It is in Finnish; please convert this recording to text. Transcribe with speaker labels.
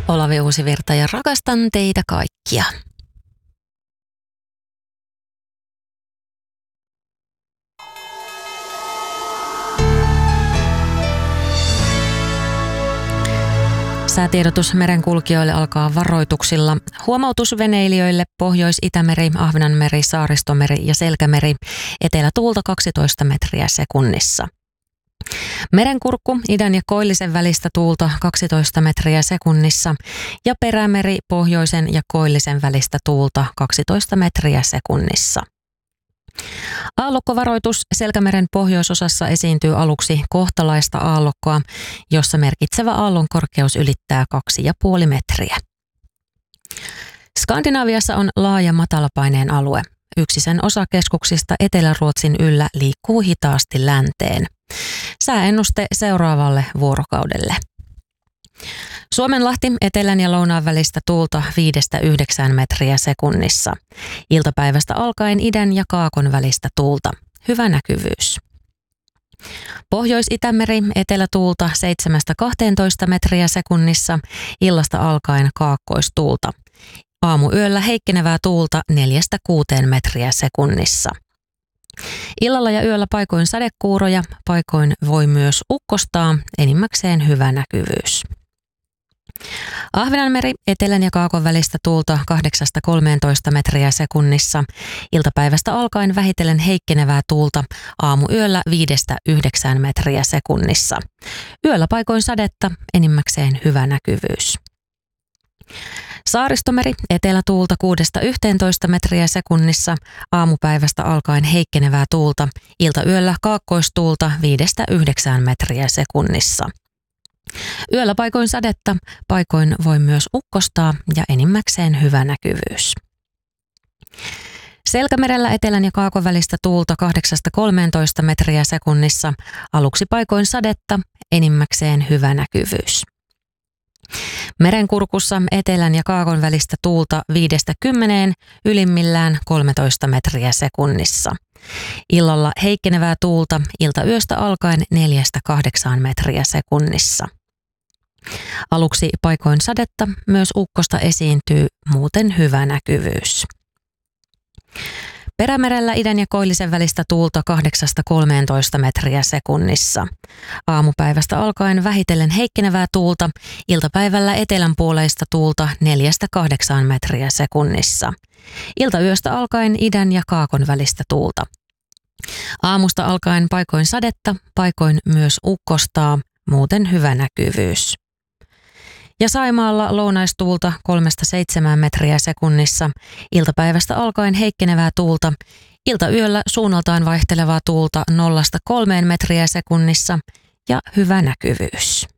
Speaker 1: Olavi Uusivirta ja rakastan teitä kaikkia. Säätiedotus merenkulkijoille alkaa varoituksilla. Huomautus veneilijöille Pohjois-Itämeri, Ahvenanmeri, Saaristomeri ja Selkämeri. Etelätuulta 12 metriä sekunnissa. Merenkurkku idän ja koillisen välistä tuulta 12 metriä sekunnissa ja Perämeri pohjoisen ja koillisen välistä tuulta 12 metriä sekunnissa. Aallokkovaroitus Selkämeren pohjoisosassa esiintyy aluksi kohtalaista aallokkoa, jossa merkitsevä aallon korkeus ylittää 2,5 metriä. Skandinaviassa on laaja matalapaineen alue. Yksi sen osakeskuksista Etelä-Ruotsin yllä liikkuu hitaasti länteen. Sääennuste seuraavalle vuorokaudelle. Suomenlahti etelän ja lounaan välistä tuulta 5-9 metriä sekunnissa. Iltapäivästä alkaen idän ja kaakon välistä tuulta. Hyvä näkyvyys. Pohjois-Itämeri etelätuulta 7-12 metriä sekunnissa. Illasta alkaen kaakkoistuulta. Aamuyöllä heikkenevää tuulta 4-6 metriä sekunnissa. Illalla ja yöllä paikoin sadekuuroja, paikoin voi myös ukkostaa, enimmäkseen hyvä näkyvyys. Ahvenanmeri etelän ja kaakon välistä tuulta 8-13 metriä sekunnissa. Iltapäivästä alkaen vähitellen heikkenevää tuulta, aamuyöllä 5-9 metriä sekunnissa. Yöllä paikoin sadetta, enimmäkseen hyvä näkyvyys. Saaristomeri etelätuulta 6-11 metriä sekunnissa, aamupäivästä alkaen heikkenevää tuulta, iltayöllä kaakkoistuulta 5-9 metriä sekunnissa. Yöllä paikoin sadetta, paikoin voi myös ukkostaa ja enimmäkseen hyvä näkyvyys. Selkämerellä etelän ja kaakon välistä tuulta 8-13 metriä sekunnissa, aluksi paikoin sadetta, enimmäkseen hyvä näkyvyys. Merenkurkussa etelän ja kaakon välistä tuulta 5-10, ylimmillään 13 metriä sekunnissa. Illalla heikkenevää tuulta, iltayöstä alkaen 4-8 metriä sekunnissa. Aluksi paikoin sadetta, myös ukkosta esiintyy, muuten hyvä näkyvyys. Perämerellä idän ja koillisen välistä tuulta 8-13 metriä sekunnissa. Aamupäivästä alkaen vähitellen heikkenevää tuulta, iltapäivällä etelänpuoleista tuulta 4-8 metriä sekunnissa. Iltayöstä alkaen idän ja kaakon välistä tuulta. Aamusta alkaen paikoin sadetta, paikoin myös ukkostaa, muuten hyvä näkyvyys. Ja Saimaalla lounaistuulta 3-7 metriä sekunnissa, iltapäivästä alkaen heikkenevää tuulta, iltayöllä suunnaltaan vaihtelevaa tuulta 0-3 metriä sekunnissa ja hyvä näkyvyys.